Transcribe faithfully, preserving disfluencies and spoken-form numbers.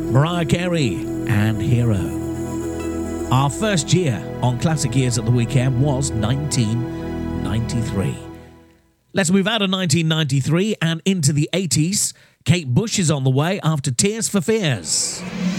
Mariah Carey and Hero. Our first year on Classic Years at the Weekend was nineteen ninety-three. Let's move out of nineteen ninety-three and into the eighties. Kate Bush is on the way after Tears for Fears.